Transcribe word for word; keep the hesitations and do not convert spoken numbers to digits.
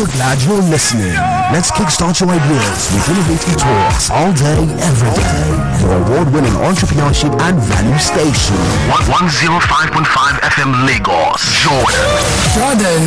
so glad you're listening. Let's kickstart your ideas with innovative talks all day, every day. Your award-winning entrepreneurship and value station. one oh five point five F M Lagos, Jordan. Jordan.